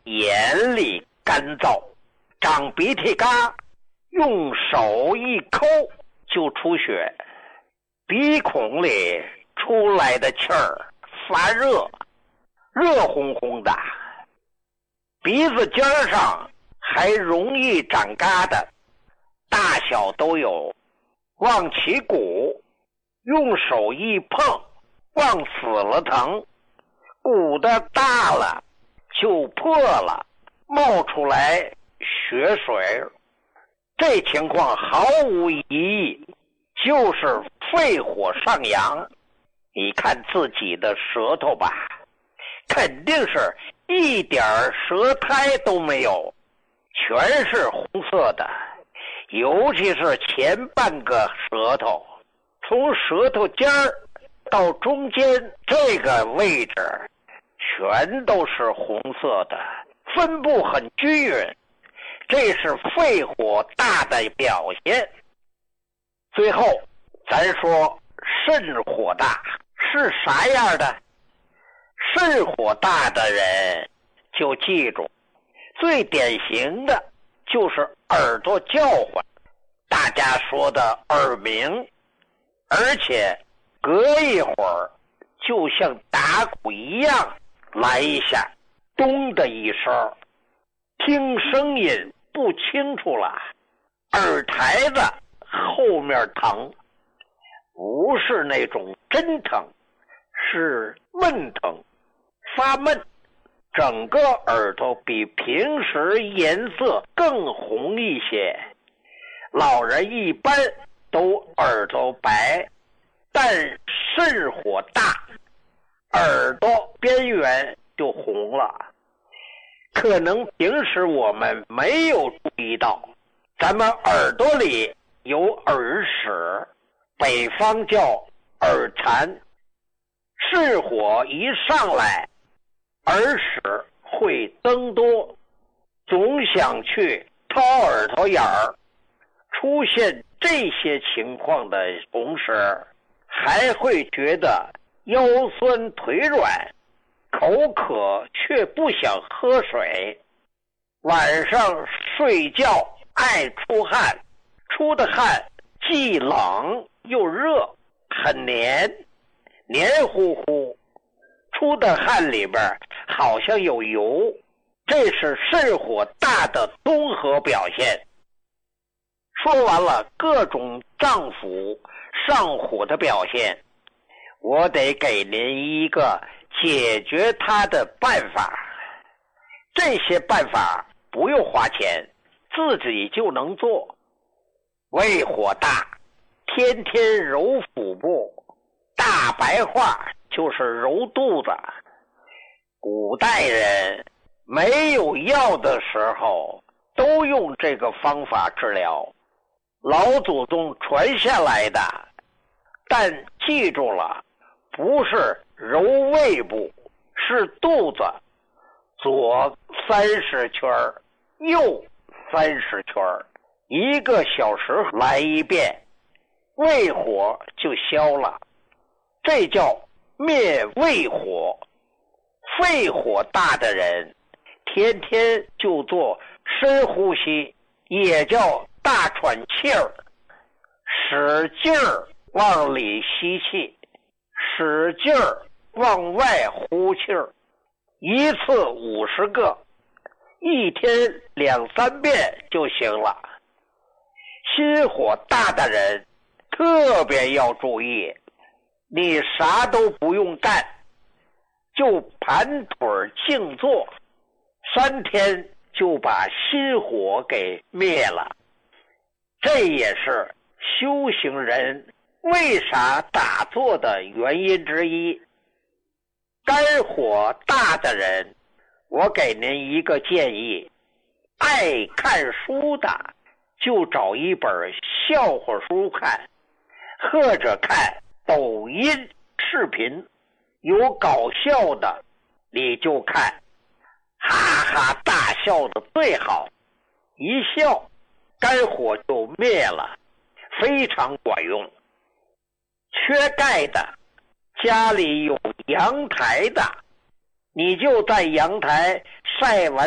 眼里干燥，长鼻涕嘎，用手一抠就出血，鼻孔里出来的气儿发热，热烘烘的，鼻子尖上还容易长疙瘩，大小都有，往起鼓，用手一碰，往死了疼，鼓的大了就破了，冒出来血水。这情况毫无疑义，就是肺火上扬。你看自己的舌头吧，肯定是一点舌苔都没有，全是红色的，尤其是前半个舌头，从舌头尖儿到中间这个位置全都是红色的，分布很均匀，这是肺火大的表现。最后咱说肾火大是啥样的？肾火大的人就记住，最典型的就是耳朵叫唤，大家说的耳鸣，而且隔一会儿就像打鼓一样来一下，咚的一声，听声音不清楚了，耳台子后面疼，不是那种真疼，是闷疼，发闷，整个耳朵比平时颜色更红一些。老人一般都耳朵白，但肾火大，耳朵边缘就红了。可能平时我们没有注意到，咱们耳朵里有耳屎，北方叫耳馋。肾火一上来，耳屎会增多，总想去掏耳朵眼儿。出现这些情况的同时，还会觉得腰酸腿软，口渴却不想喝水，晚上睡觉爱出汗，出的汗既冷又热，很黏糊糊，出的汗里边好像有油，这是肾火大的综合表现。说完了各种脏腑上火的表现，我得给您一个解决它的办法。这些办法不用花钱，自己就能做。胃火大，天天揉腹部，大白话就是揉肚子。古代人没有药的时候，都用这个方法治疗，老祖宗传下来的。但记住了，不是揉胃部，是肚子，左30圈，右30圈，1个小时来一遍，胃火就消了。这叫灭胃火。肺火大的人天天就做深呼吸，也叫大喘气儿，使劲儿往里吸气，使劲儿往外呼气儿，一次50个，一天2、3遍就行了。心火大的人特别要注意，你啥都不用干，就盘腿静坐，3天就把心火给灭了。这也是修行人为啥打坐的原因之一。肝火大的人，我给您一个建议，爱看书的就找一本笑话书看，或者看抖音视频，有搞笑的你就看，哈哈大笑的最好，一笑肝火就灭了，非常管用。缺钙的，家里有阳台的，你就在阳台晒完